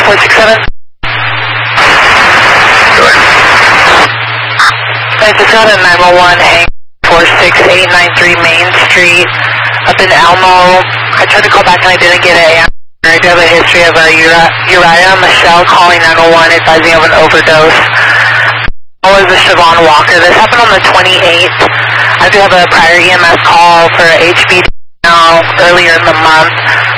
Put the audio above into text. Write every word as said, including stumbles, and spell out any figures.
four six seven. I just got a nine one one hang four six eight nine three Main Street up in Elmo. I tried to call back and I didn't get it. I do have a history of a Uri- Uriah Michelle calling nine one one advising of an overdose. Oh, is this Siobhan Walker? This happened on the twenty-eighth. I do have a prior E M S call for H B now earlier in the month.